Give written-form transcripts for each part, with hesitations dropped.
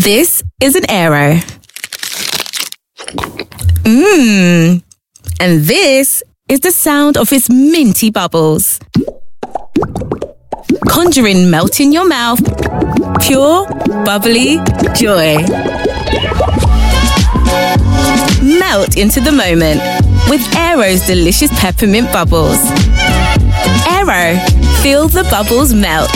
This is an Aero. And this is the sound of its minty bubbles. Conjuring melt in your mouth. Pure, bubbly joy. Melt into the moment with Aero's delicious peppermint bubbles. Aero, feel the bubbles melt.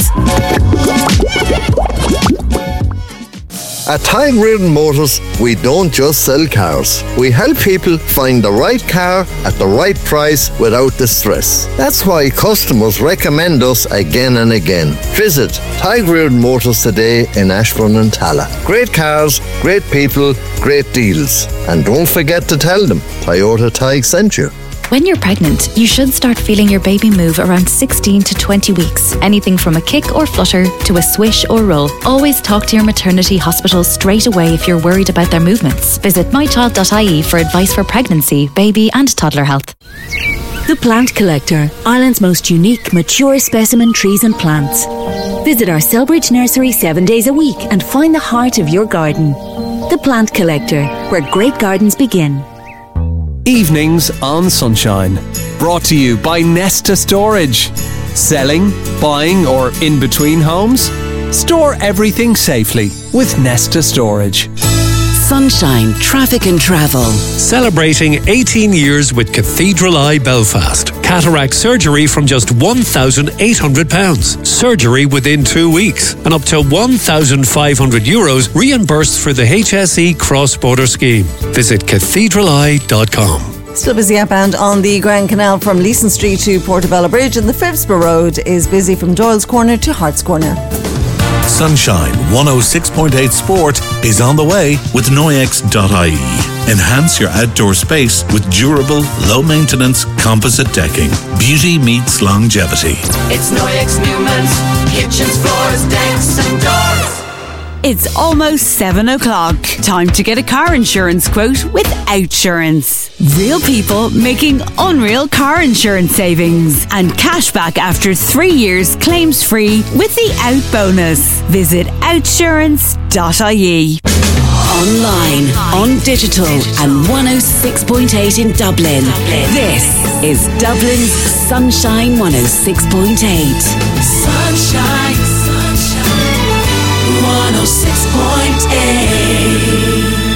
At Tiger Motors, we don't just sell cars. We help people find the right car at the right price without the stress. That's why customers recommend us again and again. Visit Tiger Motors today in Ashbourne and Tala. Great cars, great people, great deals. And don't forget to tell them Toyota Tig sent you. When you're pregnant, you should start feeling your baby move around 16 to 20 weeks. Anything from a kick or flutter to a swish or roll. Always talk to your maternity hospital straight away if you're worried about their movements. Visit mychild.ie for advice for pregnancy, baby and toddler health. The Plant Collector, Ireland's most unique, mature specimen trees and plants. Visit our Selbridge nursery 7 days a week and find the heart of your garden. The Plant Collector, where great gardens begin. Evenings on Sunshine. Brought to you by Nesta Storage. Selling, buying or in between homes? Store everything safely with Nesta Storage. Sunshine Traffic and Travel. Celebrating 18 years with Cathedral Eye Belfast. Cataract surgery from just £1,800. Surgery within 2 weeks. And up to €1,500 reimbursed for the HSE cross-border scheme. Visit cathedraleye.com. Still busy outbound on the Grand Canal from Leeson Street to Portobello Bridge, and the Phibsborough Road is busy from Doyle's Corner to Hart's Corner. Sunshine 106.8 Sport is on the way with Noyex.ie. Enhance your outdoor space with durable, low-maintenance composite decking. Beauty meets longevity. It's Noyex Newman's kitchens, floors, decks and doors. It's almost 7 o'clock. Time to get a car insurance quote with Outsurance. Real people making unreal car insurance savings and cash back after 3 years claims free with the Out bonus. Visit outsurance.ie. Online, on digital and 106.8 in Dublin. This is Dublin's Sunshine 106.8. Sunshine, sunshine, 106.8.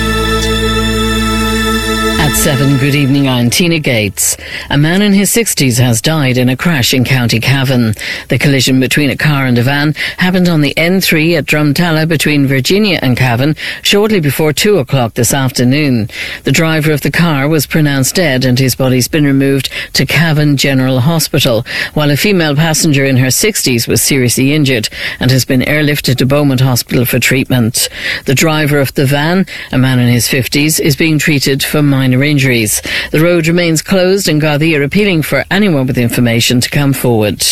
At 7, good evening, I'm Tina Gates. A man in his 60s has died in a crash in County Cavan. The collision between a car and a van happened on the N3 at Drumtalla between Virginia and Cavan shortly before 2 o'clock this afternoon. The driver of the car was pronounced dead and his body's been removed to Cavan General Hospital, while a female passenger in her 60s was seriously injured and has been airlifted to Beaumont Hospital for treatment. The driver of the van, a man in his 50s, is being treated for minor injuries. The road remains closed and Gardaí are appealing for anyone with information to come forward.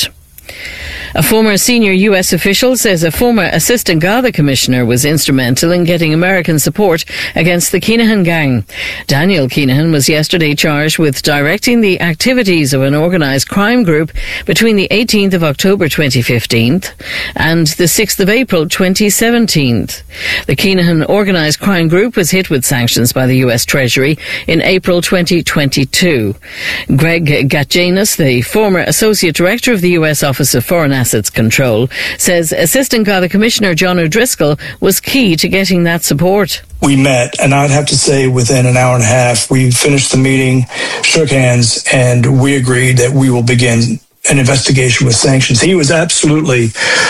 A former senior US official says a former Assistant Garda Commissioner was instrumental in getting American support against the Kinahan gang. Daniel Kinahan was yesterday charged with directing the activities of an organised crime group between the 18th of October 2015 and the 6th of April 2017. The Kinahan organised crime group was hit with sanctions by the US Treasury in April 2022. Greg Gatjanis, the former Associate Director of the US Office of Foreign Assets Control, says Assistant Garda Commissioner John O'Driscoll was key to getting that support. We met, and I'd have to say within an hour and a half, we finished the meeting, shook hands, and we agreed that we will begin an investigation with sanctions. He was absolutely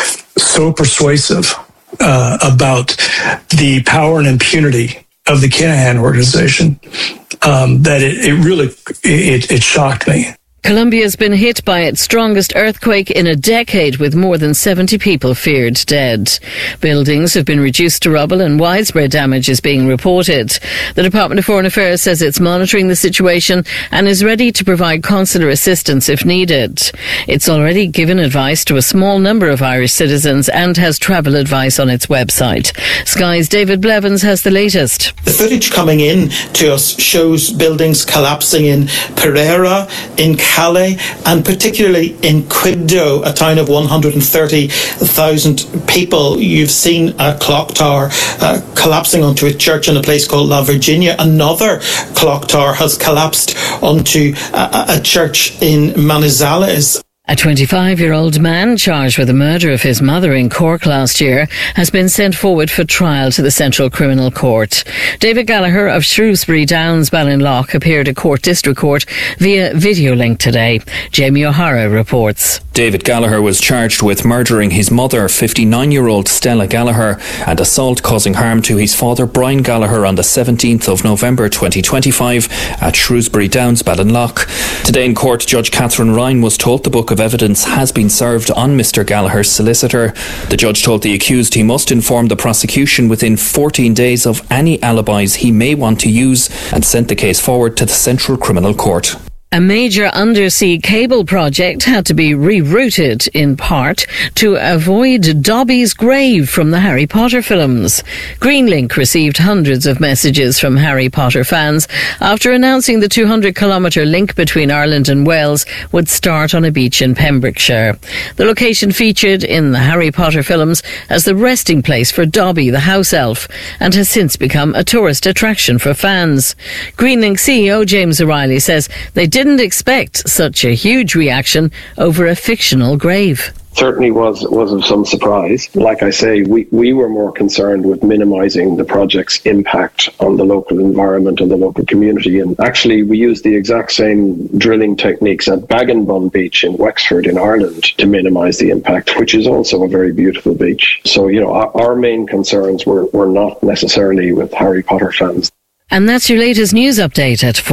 so persuasive about the power and impunity of the Kinahan organization that it really shocked me. Colombia's been hit by its strongest earthquake in a decade, with more than 70 people feared dead. Buildings have been reduced to rubble and widespread damage is being reported. The Department of Foreign Affairs says it's monitoring the situation and is ready to provide consular assistance if needed. It's already given advice to a small number of Irish citizens and has travel advice on its website. Sky's David Blevins has the latest. The footage coming in to us shows buildings collapsing in Pereira, in Calais, and particularly in Quibdó, a town of 130,000 people. You've seen a clock tower collapsing onto a church in a place called La Virginia. Another clock tower has collapsed onto a church in Manizales. A 25-year-old man charged with the murder of his mother in Cork last year has been sent forward for trial to the Central Criminal Court. David Gallagher of Shrewsbury Downs, Ballinlough, appeared at Court District Court via video link today. Jamie O'Hara reports. David Gallagher was charged with murdering his mother, 59-year-old Stella Gallagher, and assault causing harm to his father, Brian Gallagher, on the 17th of November 2025 at Shrewsbury Downs, Ballinlough. Today in court, Judge Catherine Ryan was told the book of evidence has been served on Mr. Gallagher's solicitor. The judge told the accused he must inform the prosecution within 14 days of any alibis he may want to use, and sent the case forward to the Central Criminal Court. A major undersea cable project had to be rerouted in part to avoid Dobby's grave from the Harry Potter films. Greenlink received hundreds of messages from Harry Potter fans after announcing the 200-kilometre link between Ireland and Wales would start on a beach in Pembrokeshire. The location featured in the Harry Potter films as the resting place for Dobby, the house elf, and has since become a tourist attraction for fans. Greenlink CEO James O'Reilly says they didn't expect such a huge reaction over a fictional grave. Certainly was of some surprise. Like I say, we were more concerned with minimising the project's impact on the local environment and the local community. And actually, we used the exact same drilling techniques at Baginbun Beach in Wexford in Ireland to minimise the impact, which is also a very beautiful beach. So, our main concerns were not necessarily with Harry Potter fans. And that's your latest news update at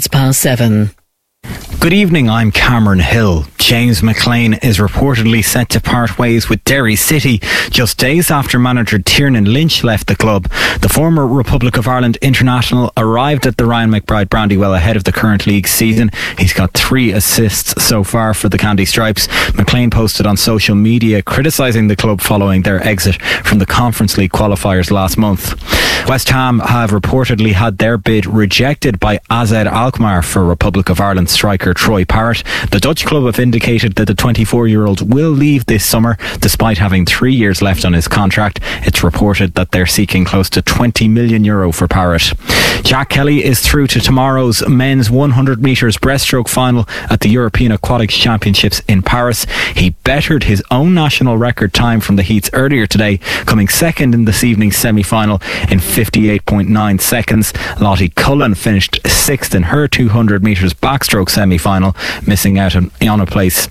7:04. Good evening, I'm Cameron Hill. James McLean is reportedly set to part ways with Derry City just days after manager Tiernan Lynch left the club. The former Republic of Ireland international arrived at the Ryan McBride Brandywell ahead of the current league season. He's got 3 assists so far for the Candy Stripes. McLean posted on social media criticising the club following their exit from the Conference League qualifiers last month. West Ham have reportedly had their bid rejected by AZ Alkmaar for Republic of Ireland striker Troy Parrott. The Dutch club have indicated that the 24-year-old will leave this summer despite having 3 years left on his contract. It's reported that they're seeking close to €20 million for Parrott. Jack Kelly is through to tomorrow's men's 100 metres breaststroke final at the European Aquatics Championships in Paris. He bettered his own national record time from the heats earlier today, coming second in this evening's semi-final in 58.9 seconds. Lottie Cullen finished 6th in her 200 metres backstroke semi-final, missing out on a place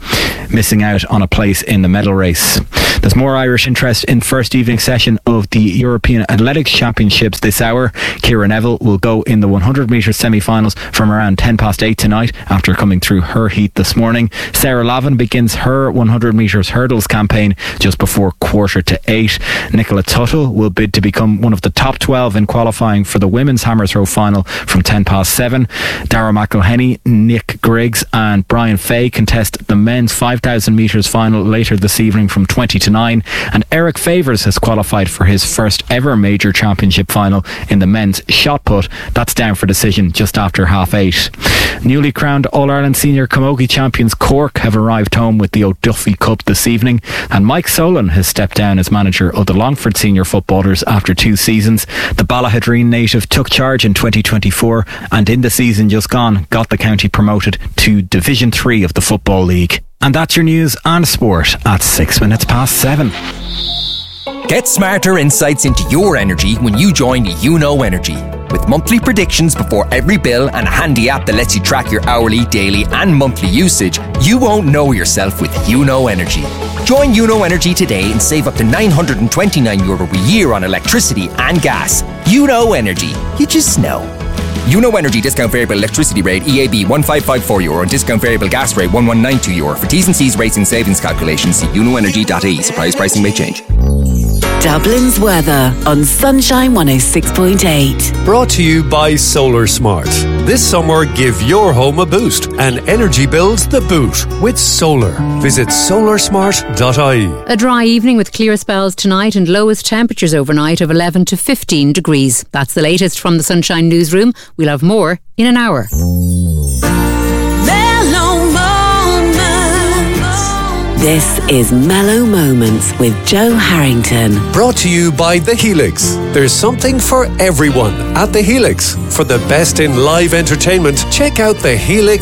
in the medal race. There's more Irish interest in first evening session of the European Athletics Championships this hour. Ciara Neville will go in the 100 metres semi-finals from around 8:10 tonight after coming through her heat this morning. Sarah Lavin begins her 100 metres hurdles campaign just before 7:45. Nicola Tuttle will bid to become one of the top 12 in qualifying for the women's hammer throw final from 7:10. Dara McElhenney, Nick Griggs and Brian Fay contest the men's 5,000 metres final later this evening from 20:09, and Eric Favours has qualified for his first ever major championship final in the men's shot put. That's down for decision just after 8:30. Newly crowned All-Ireland Senior Camogie champions Cork have arrived home with the O'Duffy Cup this evening, and Mike Solan has stepped down as manager of the Longford senior footballers after 2 seasons. The Ballahadreen native took charge in 2024 and in the season just gone got the county promoted to Division 3 of the Football League. And that's your news and sport at 7:06. Get smarter insights into your energy when you join YouKnow Energy. With monthly predictions before every bill and a handy app that lets you track your hourly, daily and monthly usage, you won't know yourself with YouKnow Energy. Join YouKnow Energy today and save up to €929 a year on electricity and gas. YouKnow Energy. You just know. YouKnow Energy discount variable electricity rate EAB €1554 and discount variable gas rate €1192. For T's and C's rates and savings calculations, see youknowenergy.ie. Suppliers pricing may change. Dublin's weather on Sunshine 106.8. Brought to you by Solar Smart. This summer, give your home a boost and energy bills the boot with solar. Visit solarsmart.ie. A dry evening with clear spells tonight and lowest temperatures overnight of 11 to 15 degrees. That's the latest from the Sunshine Newsroom. We'll have more in an hour. Mellow This is Mellow Moments with Joe Harrington. Brought to you by The Helix. There's something for everyone at The Helix. For the best in live entertainment, check out The Helix